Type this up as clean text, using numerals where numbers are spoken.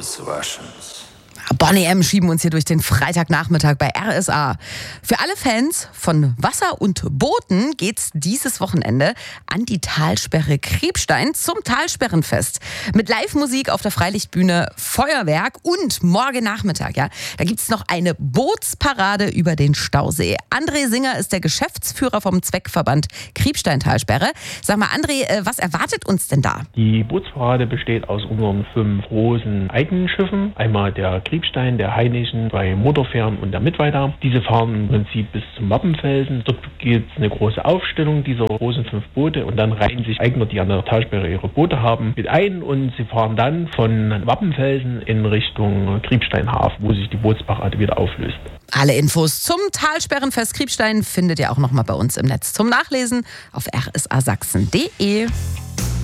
Russians, Russians. Boney M. schieben uns hier durch den Freitagnachmittag bei RSA. Für alle Fans von Wasser und Booten geht's dieses Wochenende an die Talsperre Kriebstein zum Talsperrenfest. Mit Live-Musik auf der Freilichtbühne, Feuerwerk und morgen Nachmittag, da gibt's noch eine Bootsparade über den Stausee. André Singer ist der Geschäftsführer vom Zweckverband Kriebstein-Talsperre. Sag mal, André, was erwartet uns denn da? Die Bootsparade besteht aus unseren 5 großen eigenen Schiffen. Einmal der Kriebstein, der Hainischen, 2 Motorfähren und der Mittweiter. Diese fahren im Prinzip bis zum Wappenfelsen. Dort gibt es eine große Aufstellung dieser großen 5 Boote und dann reihen sich Eigner, die an der Talsperre ihre Boote haben, mit ein und sie fahren dann von Wappenfelsen in Richtung Kriebsteinhafen, wo sich die Bootsparade wieder auflöst. Alle Infos zum Talsperrenfest Kriebstein findet ihr auch nochmal bei uns im Netz zum Nachlesen auf rsasachsen.de.